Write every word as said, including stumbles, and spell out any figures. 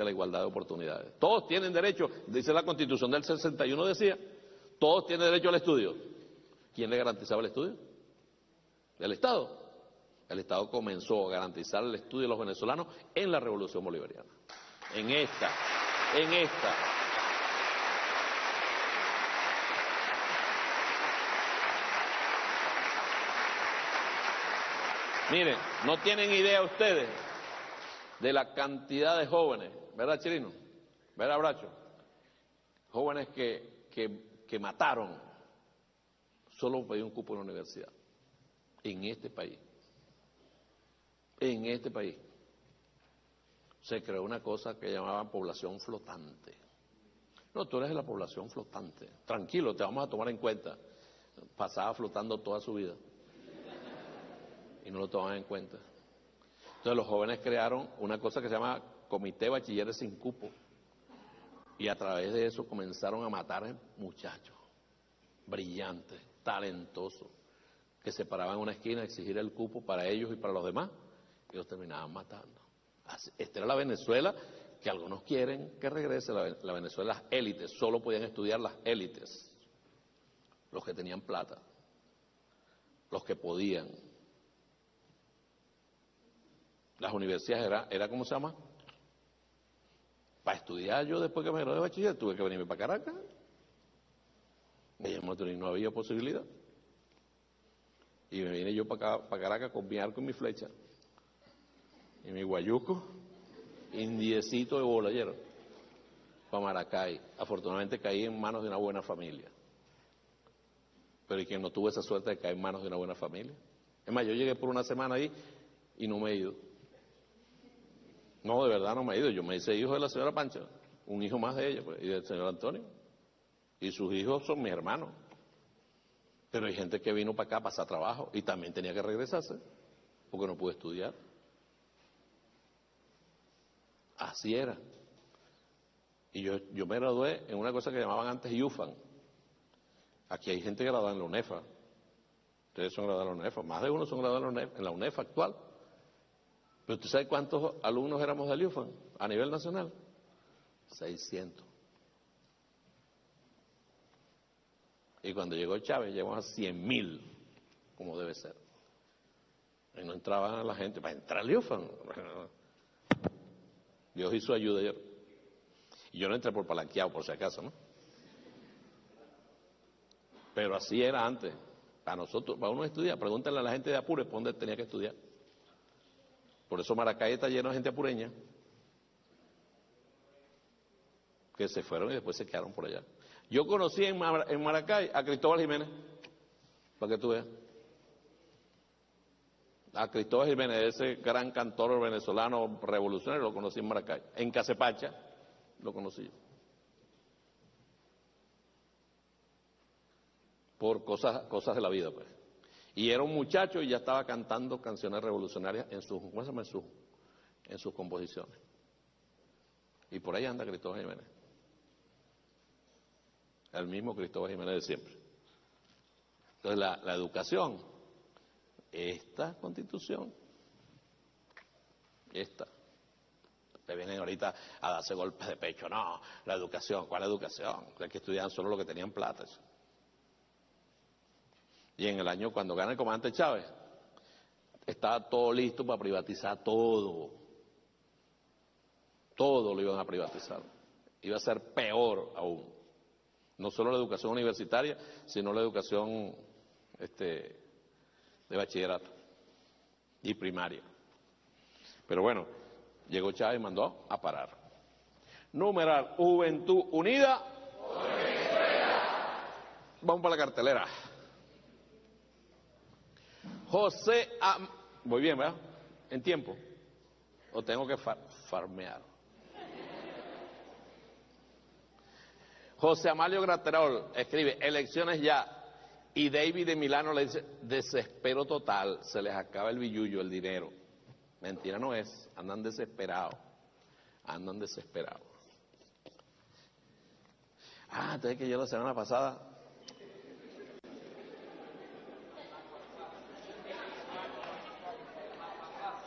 la igualdad de oportunidades. Todos tienen derecho, dice la Constitución del sesenta y uno, decía, todos tienen derecho al estudio. ¿Quién le garantizaba el estudio? El Estado. El Estado comenzó a garantizar el estudio de los venezolanos en la Revolución Bolivariana. En esta, en esta. Miren, no tienen idea ustedes de la cantidad de jóvenes, ¿verdad, Chirino? ¿Verdad, Bracho? Jóvenes que, que, que mataron solo por pedir un cupo en la universidad. En este país. En este país. Se creó una cosa que llamaban población flotante. No, tú eres de la población flotante. Tranquilo, te vamos a tomar en cuenta. Pasaba flotando toda su vida. Y no lo tomaban en cuenta. Entonces los jóvenes crearon una cosa que se llama Comité de Bachilleres sin Cupo. Y a través de eso comenzaron a matar muchachos brillantes, talentosos, que se paraban en una esquina a exigir el cupo para ellos y para los demás, y los terminaban matando. Así, esta era la Venezuela que algunos quieren que regrese, la, la Venezuela, las élites, solo podían estudiar las élites, los que tenían plata, los que podían. Las universidades era, era ¿cómo se llama? Para estudiar yo después que me gradué de bachiller tuve que venirme para Caracas. Y no había posibilidad. Y me vine yo para, acá, para Caracas con mi arco y mi flecha. Y mi guayuco, indiecito de bolayero, para Maracay. Afortunadamente caí en manos de una buena familia. Pero ¿y quien no tuvo esa suerte de caer en manos de una buena familia? Es más, yo llegué por una semana ahí y no me he ido. No, de verdad no me he ido. Yo me hice hijo de la señora Pancha, un hijo más de ella, pues, y del señor Antonio. Y sus hijos son mis hermanos. Pero hay gente que vino para acá a pasar trabajo y también tenía que regresarse, porque no pudo estudiar. Así era. Y yo, yo me gradué en una cosa que llamaban antes IUFAN. Aquí hay gente graduada en la UNEFA. Ustedes son graduados en la UNEFA. Más de uno son graduados en la UNEFA, en la UNEFA actual. Pero ¿usted sabe cuántos alumnos éramos del IUFAN a nivel nacional? seiscientos. Y cuando llegó Chávez llegamos a cien mil, como debe ser. Y no entraba la gente para entrar al IUFAN. Dios hizo ayuda ayer. Y yo no entré por palanqueado, por si acaso, ¿no? Pero así era antes. Para nosotros, para uno estudiar, pregúntenle a la gente de Apure por dónde tenía que estudiar. Por eso Maracay está lleno de gente apureña, que se fueron y después se quedaron por allá. Yo conocí en, Mar en Maracay a Cristóbal Jiménez, para que tú veas. A Cristóbal Jiménez, ese gran cantor venezolano revolucionario, lo conocí en Maracay. En Casepacha lo conocí yo. Por cosas, cosas de la vida, pues. Y era un muchacho y ya estaba cantando canciones revolucionarias en sus, ¿cómo se llama? En sus, en sus composiciones. Y por ahí anda Cristóbal Jiménez. El mismo Cristóbal Jiménez de siempre. Entonces la, la educación, esta Constitución, esta, le vienen ahorita a darse golpes de pecho. No, la educación, ¿cuál educación? Es que estudiaban solo lo que tenían plata. Eso. Y en el año cuando gana el comandante Chávez, estaba todo listo para privatizar todo. Todo lo iban a privatizar. Iba a ser peor aún. No solo la educación universitaria, sino la educación este, de bachillerato y primaria. Pero bueno, llegó Chávez y mandó a parar. Numeral, Juventud Unida. Vamos para la cartelera. José Am... Voy bien, ¿verdad? ¿En tiempo? ¿O tengo que far... farmear? José Amalio Graterol escribe, elecciones ya. Y David de Milano le dice, desespero total, se les acaba el billullo, el dinero. Mentira no es, andan desesperados. Andan desesperados. Ah, entonces que yo la semana pasada